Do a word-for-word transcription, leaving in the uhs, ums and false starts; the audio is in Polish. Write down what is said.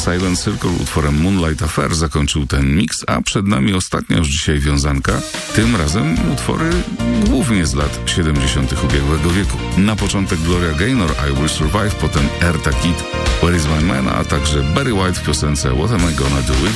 Silent Circle utworem Moonlight Affair zakończył ten miks, a przed nami ostatnia już dzisiaj wiązanka, tym razem utwory głównie z lat siedemdziesiątych ubiegłego wieku. Na początek Gloria Gaynor, I Will Survive, potem Eartha Kitt, Where Is My Man, a także Barry White w piosence What Am I Gonna Do With